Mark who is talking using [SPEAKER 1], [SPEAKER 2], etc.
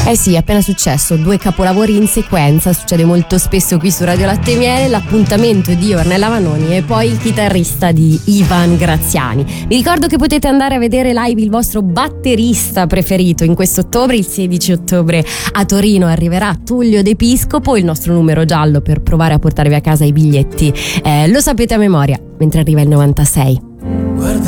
[SPEAKER 1] Eh sì, è appena successo, 2 capolavori in sequenza, succede molto spesso qui su Radio Latte e Miele, l'appuntamento di Ornella Vanoni e poi il chitarrista di Ivan Graziani. Vi ricordo che potete andare a vedere live il vostro batterista preferito in questo ottobre, il 16 ottobre a Torino arriverà Tullio De Piscopo, il nostro numero giallo per provare a portarvi a casa i biglietti, lo sapete a memoria, mentre arriva il 96.